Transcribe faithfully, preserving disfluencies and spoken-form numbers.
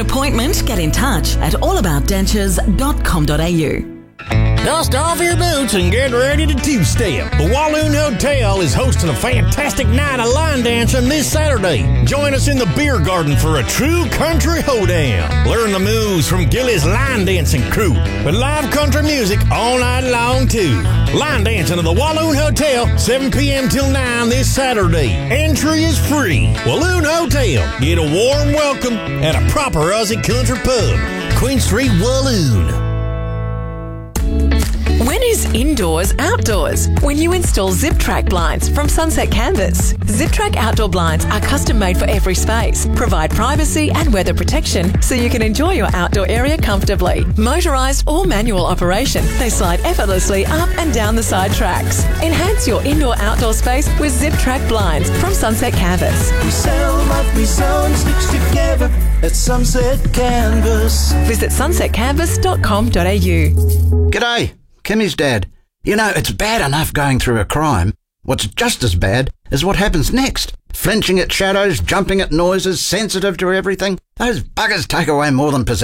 appointment, get in touch at allaboutdentures dot com dot a u. Dust off your boots and get ready to two-step. The Walloon Hotel is hosting a fantastic night of line dancing this Saturday. Join us in the beer garden for a true country hoedown. Learn the moves from Gilly's line dancing crew with live country music all night long, too. Line dancing at the Walloon Hotel, seven p.m. till nine this Saturday. Entry is free. Walloon Hotel. Get a warm welcome at a proper Aussie country pub. Queen Street, Walloon. When is indoors outdoors? When you install Zip-Track blinds from Sunset Canvas. Zip-Track outdoor blinds are custom made for every space, provide privacy and weather protection so you can enjoy your outdoor area comfortably. Motorised or manual operation, they slide effortlessly up and down the side tracks. Enhance your indoor-outdoor space with Zip-Track blinds from Sunset Canvas. We sell what we sew and stitch together at Sunset Canvas. Visit sunset canvas dot com dot a u. G'day, Kimmy's dad. You know, it's bad enough going through a crime. What's just as bad is what happens next. Flinching at shadows, jumping at noises, sensitive to everything. Those buggers take away more than possession.